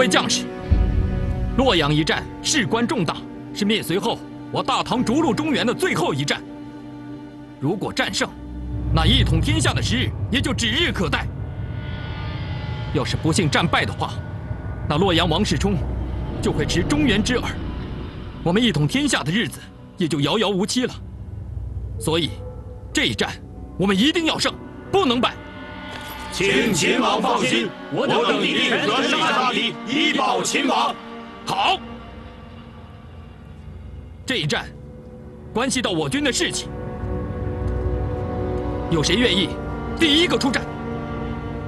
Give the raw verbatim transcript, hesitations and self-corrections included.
位将士，洛阳一战事关重大，是灭隋后我大唐逐鹿中原的最后一战。如果战胜，那一统天下的时日也就指日可待。要是不幸战败的话，那洛阳王世充就会持中原之耳，我们一统天下的日子也就遥遥无期了。所以，这一战我们一定要胜，不能败。 请秦王放心，我等必定择时杀敌，以保秦王。 好，这一战关系到我军的士气，有谁愿意第一个出战？